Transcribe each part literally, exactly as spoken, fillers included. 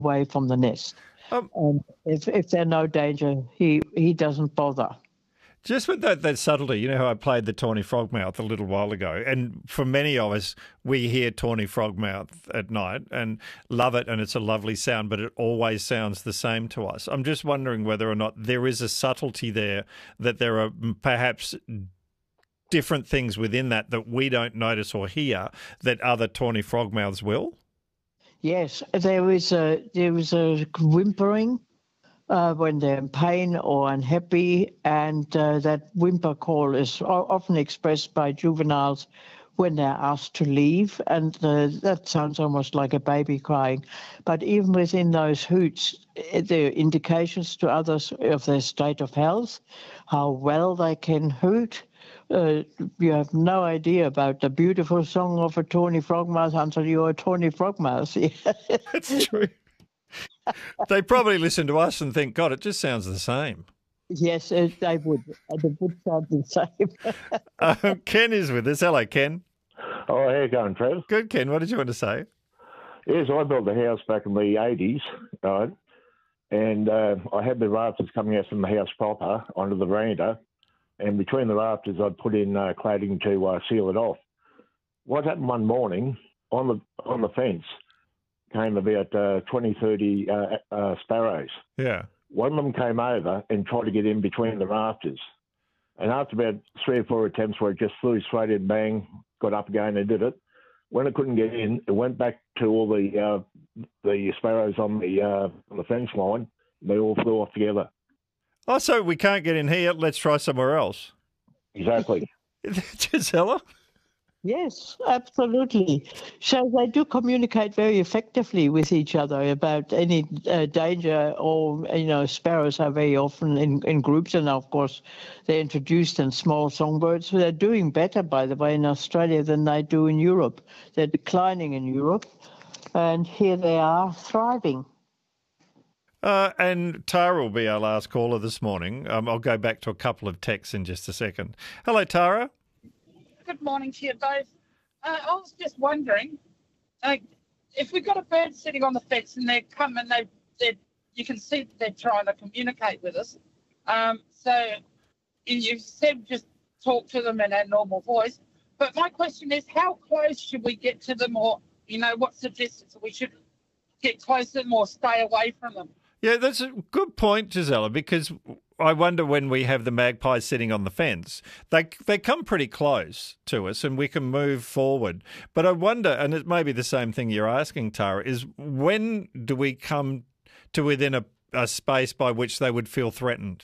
away from the nest. Um, And if, if there's no danger, he, he doesn't bother. Just with that, that subtlety, you know how I played the tawny frogmouth a little while ago, and for many of us, we hear tawny frogmouth at night and love it, and it's a lovely sound, but it always sounds the same to us. I'm just wondering whether or not there is a subtlety there, that there are perhaps different things within that that we don't notice or hear that other tawny frogmouths will? Yes, there is a, there is a whimpering Uh, when they're in pain or unhappy, and uh, that whimper call is o- often expressed by juveniles when they're asked to leave, and uh, that sounds almost like a baby crying. But even within those hoots, eh, there are indications to others of their state of health, how well they can hoot. Uh, you have no idea about the beautiful song of a tawny frogmouth until you're a tawny frogmouth. That's true. They probably listen to us and think, God, it just sounds the same. Yes, uh, they would. Uh, They would sound the same. Uh, Ken is with us. Hello, Ken. Oh, how you going, Trev? Good, Ken. What did you want to say? Yes, I built a house back in the eighties, right? And uh, I had the rafters coming out from the house proper onto the veranda, and between the rafters I'd put in uh, cladding to uh, seal it off. What happened one morning, on the on the fence came about uh, twenty, thirty uh, uh, sparrows. Yeah. One of them came over and tried to get in between the rafters. And after about three or four attempts where it just flew straight in, bang, got up again and did it. When it couldn't get in, it went back to all the uh, the sparrows on the uh, on the fence line. They all flew off together. Oh, so we can't get in here. Let's try somewhere else. Exactly. Gisela? Yes, absolutely. So they do communicate very effectively with each other about any uh, danger, or, you know, sparrows are very often in, in groups, and of course they're introduced in small songbirds. So they're doing better, by the way, in Australia than they do in Europe. They're declining in Europe, and here they are thriving. Uh, and Tara will be our last caller this morning. Um, I'll go back to a couple of texts in just a second. Hello, Tara. Good morning to you both. Uh, I was just wondering, uh, if we've got a bird sitting on the fence and they come and they, they, you can see that they're trying to communicate with us. Um, so you said just talk to them in our normal voice. But my question is, how close should we get to them, or, you know, what's the distance we should get close to them or stay away from them? Yeah, that's a good point, Gisela, because I wonder when we have the magpies sitting on the fence, they they come pretty close to us and we can move forward. But I wonder, and it may be the same thing you're asking, Tara, is when do we come to within a, a space by which they would feel threatened?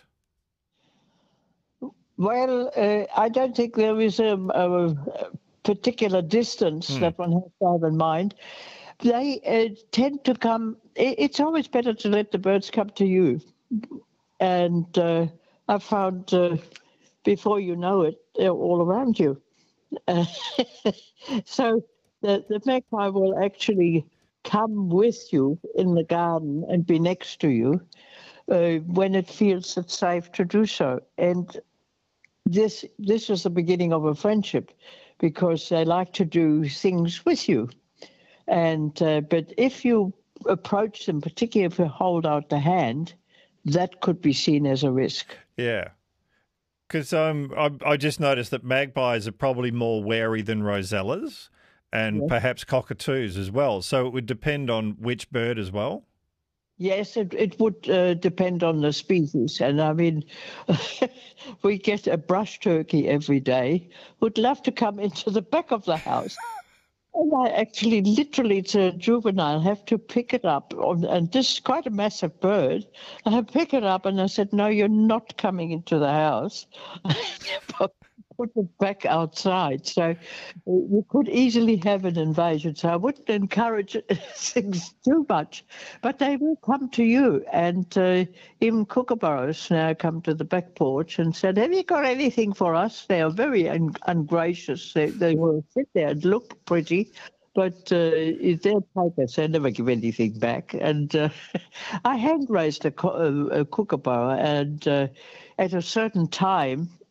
Well, uh, I don't think there is a, a particular distance Hmm. that one has to have in mind. They uh, tend to come, it, it's always better to let the birds come to you. And uh, I found uh, before you know it, they're all around you. Uh, so the, the magpie will actually come with you in the garden and be next to you uh, when it feels it's safe to do so. And this this is the beginning of a friendship, because they like to do things with you. And uh, but if you approach them, particularly if you hold out the hand, that could be seen as a risk. Yeah. Because um, I, I just noticed that magpies are probably more wary than rosellas and Yes. perhaps cockatoos as well. So it would depend on which bird as well. Yes, it, it would uh, depend on the species. And I mean, we get a brush turkey every day who'd love to come into the back of the house. And I actually, literally, it's a juvenile, have to pick it up. On, and this is quite a massive bird. And I pick it up and I said, no, you're not coming into the house. Put it back outside. So uh, you could easily have an invasion. So I wouldn't encourage things too much. But they will come to you. And uh, even kookaburras now come to the back porch and said, have you got anything for us? They are very un- ungracious. They, they will sit there and look pretty. But uh, if they're takers, they never give anything back. And uh, I hand raised a, co- a, a kookaburra, and uh, at a certain time,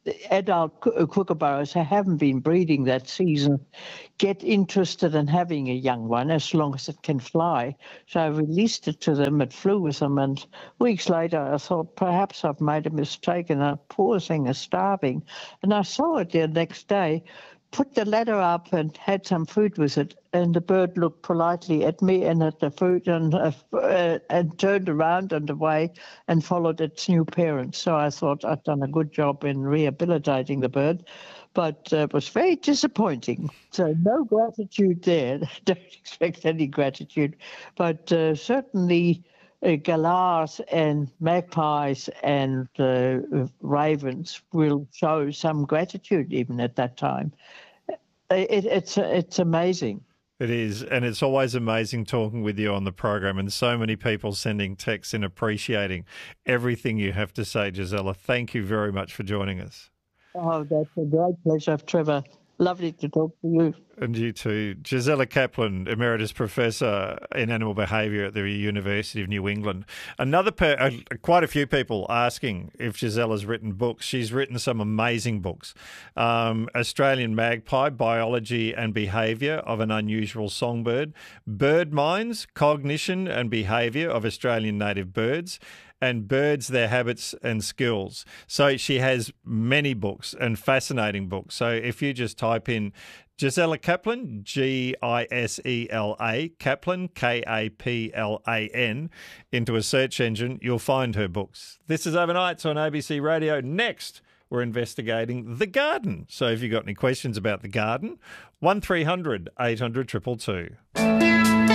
the adult koo- kookaburras who haven't been breeding that season get interested in having a young one as long as it can fly. So I released it to them. It flew with them, and weeks later I thought perhaps I've made a mistake and that poor thing is starving. And I saw it the next day, put the ladder up and had some food with it, and the bird looked politely at me and at the food and uh, uh, and turned around and away and followed its new parents. So I thought I'd done a good job in rehabilitating the bird, but uh, it was very disappointing. So no gratitude there. Don't expect any gratitude, but uh, certainly uh, galahs and magpies and uh, ravens will show some gratitude even at that time. It, it's it's amazing. It is, and it's always amazing talking with you on the program, and so many people sending texts in appreciating everything you have to say, Gisela. Thank you very much for joining us. Oh, that's a great pleasure, Trevor. Lovely to talk to you. And you too. Gisela Kaplan, Emeritus Professor in Animal Behaviour at the University of New England. Another, per, uh, quite a few people asking if Gisela's written books. She's written some amazing books. Um, Australian Magpie, Biology and Behaviour of an Unusual Songbird. Bird Minds, Cognition and Behaviour of Australian Native Birds. And Birds, Their Habits and Skills. So she has many books and fascinating books. So if you just type in Gisela Kaplan, G I S E L A, Kaplan, K A P L A N, into a search engine, you'll find her books. This is Overnights on A B C Radio. Next, we're investigating the garden. So if you've got any questions about the garden, one three hundred eight hundred two two two.